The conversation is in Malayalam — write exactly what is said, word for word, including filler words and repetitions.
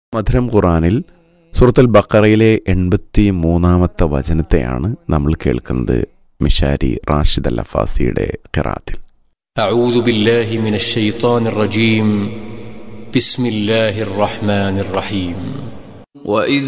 മധുരം ഖുറാനിൽ സൂറത്തുൽ ബഖറയിലെ എൺപത്തി മൂന്നാമത്തെ വചനത്തെയാണ് നമ്മൾ കേൾക്കുന്നത്. മിഷാരി റാഷിദ് അൽ അഫാസിയുടെ ഖിറാഅത്തിൽ. അഊദു ബില്ലാഹി മിനശ് ശൈത്വാനിർ റജീം. ബിസ്മില്ലാഹിർ റഹ്മാനിർ റഹീം. وإذ